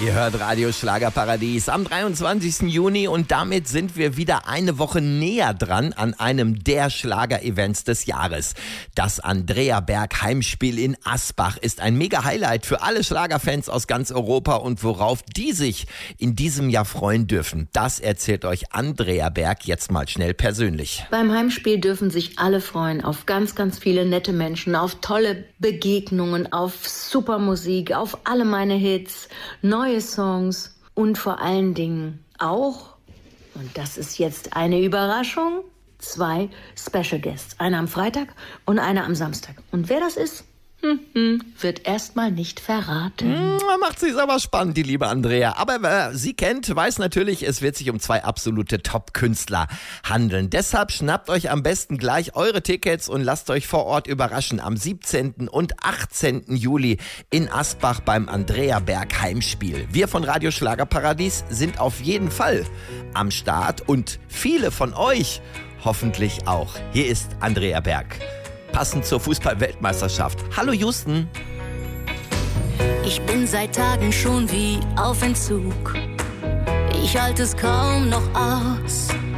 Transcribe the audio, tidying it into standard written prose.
Ihr hört Radio Schlagerparadies am 23. Juni und damit sind wir wieder eine Woche näher dran an einem der Schlager-Events des Jahres. Das Andrea Berg Heimspiel in Asbach ist ein Mega-Highlight für alle Schlagerfans aus ganz Europa und worauf die sich in diesem Jahr freuen dürfen, das erzählt euch Andrea Berg jetzt mal schnell persönlich. Beim Heimspiel dürfen sich alle freuen auf ganz, ganz viele nette Menschen, auf tolle Begegnungen, auf super Musik, auf alle meine Hits, neue Songs und vor allen Dingen auch, und das ist jetzt eine Überraschung, 2 Special Guests. Einer am Freitag und einer am Samstag. Und wer das ist, wird erstmal nicht verraten. Macht sich's aber spannend, die liebe Andrea. Aber wer sie kennt, weiß natürlich, es wird sich um 2 absolute Top-Künstler handeln. Deshalb schnappt euch am besten gleich eure Tickets und lasst euch vor Ort überraschen. Am 17. und 18. Juli in Asbach beim Andrea Berg Heimspiel. Wir von Radio Schlagerparadies sind auf jeden Fall am Start und viele von euch hoffentlich auch. Hier ist Andrea Berg. Passend zur Fußball-Weltmeisterschaft. Hallo Houston. Ich bin seit Tagen schon wie auf Entzug. Ich halte es kaum noch aus.